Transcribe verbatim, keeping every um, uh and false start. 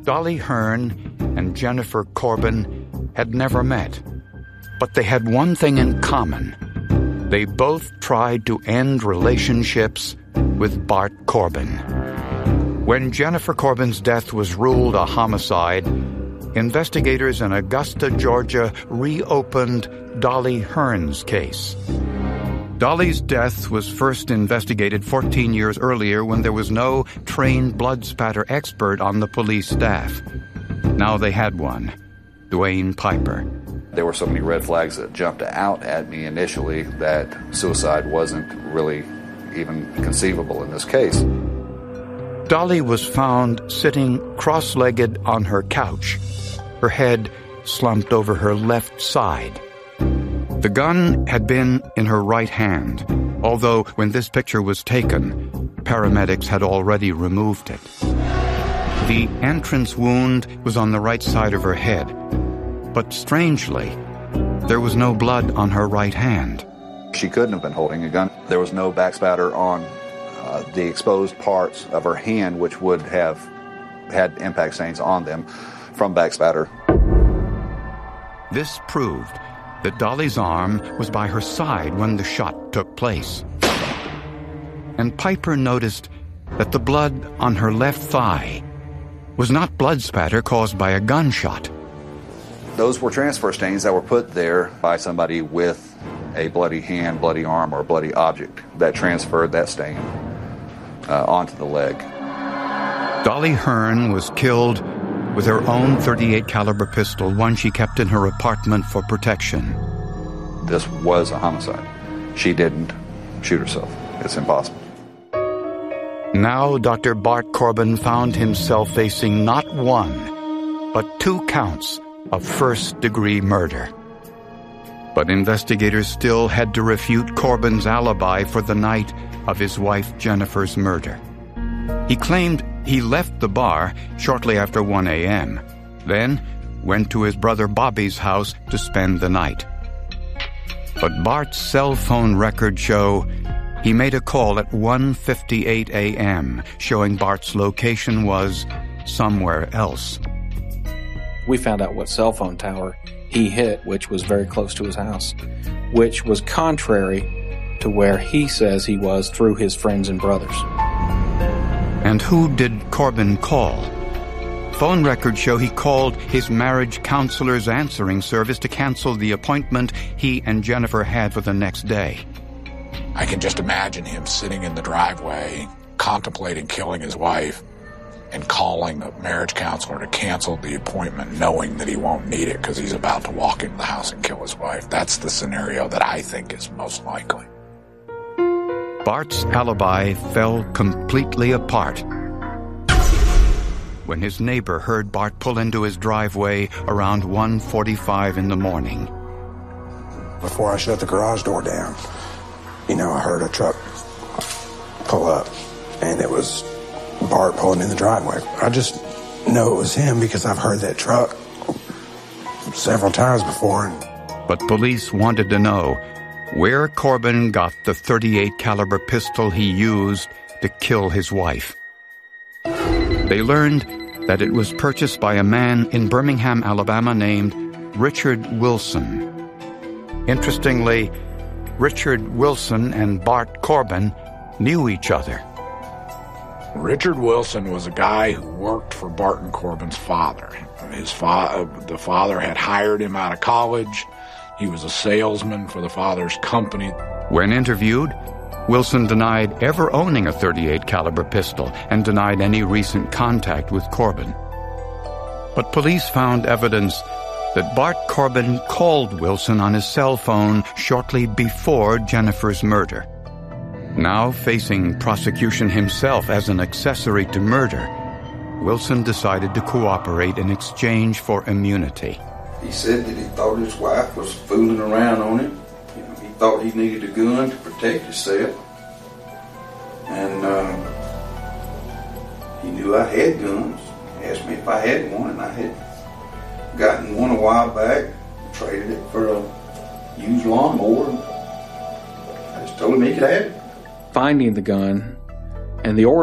Dolly Hearn and Jennifer Corbin had never met, but they had one thing in common. They both tried to end relationships with Bart Corbin. When Jennifer Corbin's death was ruled a homicide, investigators in Augusta, Georgia, reopened Dolly Hearn's case. Dolly's death was first investigated fourteen years earlier when there was no trained blood spatter expert on the police staff. Now they had one, Dwayne Piper. There were so many red flags that jumped out at me initially that suicide wasn't really even conceivable in this case. Dolly was found sitting cross-legged on her couch, her head slumped over her left side. The gun had been in her right hand, although when this picture was taken, paramedics had already removed it. The entrance wound was on the right side of her head, but strangely, there was no blood on her right hand. She couldn't have been holding a gun. There was no backspatter on uh, the exposed parts of her hand, which would have had impact stains on them from backspatter. This proved that Dolly's arm was by her side when the shot took place. And Piper noticed that the blood on her left thigh was not blood spatter caused by a gunshot. Those were transfer stains that were put there by somebody with a bloody hand, bloody arm, or a bloody object that transferred that stain uh, onto the leg. Dolly Hearn was killed with her own thirty-eight caliber pistol, one she kept in her apartment for protection. This was a homicide. She didn't shoot herself. It's impossible. Now Doctor Bart Corbin found himself facing not one, but two counts of first-degree murder. But investigators still had to refute Corbin's alibi for the night of his wife Jennifer's murder. He claimed he left the bar shortly after one a.m., then went to his brother Bobby's house to spend the night. But Bart's cell phone records show he made a call at one fifty-eight a.m., showing Bart's location was somewhere else. We found out what cell phone tower he hit, which was very close to his house, which was contrary to where he says he was through his friends and brothers. And who did Corbin call? Phone records show he called his marriage counselor's answering service to cancel the appointment he and Jennifer had for the next day. I can just imagine him sitting in the driveway, contemplating killing his wife, and calling the marriage counselor to cancel the appointment, knowing that he won't need it because he's about to walk into the house and kill his wife. That's the scenario that I think is most likely. Bart's alibi fell completely apart when his neighbor heard Bart pull into his driveway around one forty-five in the morning. Before I shut the garage door down, you know, I heard a truck pull up, and it was Bart pulling in the driveway. I just know it was him because I've heard that truck several times before. But police wanted to know where Corbin got the thirty-eight caliber pistol he used to kill his wife. They learned that it was purchased by a man in Birmingham, Alabama named Richard Wilson. Interestingly, Richard Wilson and Bart Corbin knew each other. Richard Wilson was a guy who worked for Barton Corbin's father. His fa- the father had hired him out of college. He was a salesman for the father's company. When interviewed, Wilson denied ever owning a thirty-eight caliber pistol and denied any recent contact with Corbin. But police found evidence that Bart Corbin called Wilson on his cell phone shortly before Jennifer's murder. Now facing prosecution himself as an accessory to murder, Wilson decided to cooperate in exchange for immunity. He said that he thought his wife was fooling around on him. You know, he thought he needed a gun to protect himself. And uh, he knew I had guns. He asked me if I had one, and I had gotten one a while back, traded it for a used lawnmower. I just told him he could have it. Finding the gun and the order